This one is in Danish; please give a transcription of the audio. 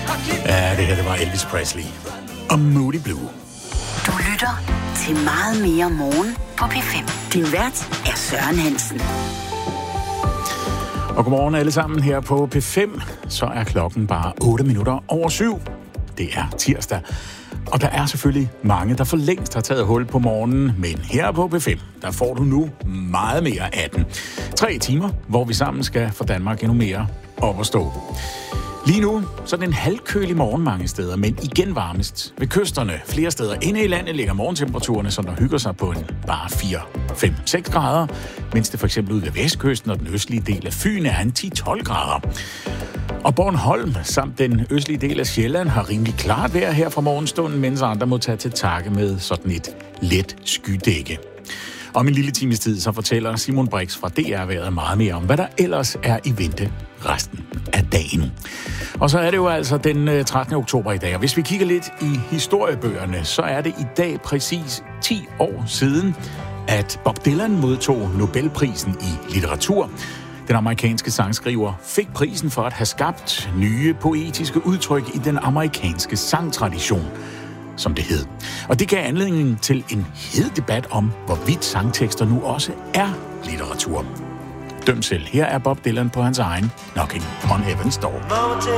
Ja, det her, det var Elvis Presley og Moody Blue. Du lytter til Meget mere morgen på P5. Din vært er Søren Hansen. Og godmorgen alle sammen her på P5. Så er klokken bare 7:08. Det er tirsdag. Og der er selvfølgelig mange, der for længst har taget hul på morgenen. Men her på P5, der får du nu meget mere af den. 3 timer, hvor vi sammen skal få Danmark endnu mere op at stå. Lige nu så er det en halvkølig morgen mange steder, men igen varmest ved kysterne. Flere steder inde i landet ligger morgentemperaturerne, som der hygger sig på en bare 4, 5, 6 grader, mens det for eksempel ude ved vestkysten og den østlige del af Fyn er en 10-12 grader. Og Bornholm samt den østlige del af Sjælland har rimelig klart vejr her fra morgenstunden, mens andre må tage til takke med sådan et let skydække. Om en lille times tid så fortæller Simon Brix fra DR-været meget mere om, hvad der ellers er i vente resten af dagen. Og så er det jo altså den 13. oktober i dag, og hvis vi kigger lidt i historiebøgerne, så er det i dag præcis 10 år siden, at Bob Dylan modtog Nobelprisen i litteratur. Den amerikanske sangskriver fik prisen for at have skabt nye poetiske udtryk i den amerikanske sangtradition, som det hed. Og det gav anledning til en hed debat om, hvorvidt sangtekster nu også er litteratur. Døm selv. Her er Bob Dylan på hans egen Knocking on Heaven's Door. Mama, take